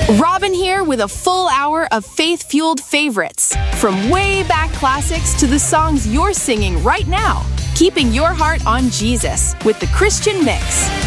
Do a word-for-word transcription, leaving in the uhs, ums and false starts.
Robin here with a full hour of faith-fueled favorites. From way back classics to the songs you're singing right now. Keeping your heart on Jesus with the Christian Mix.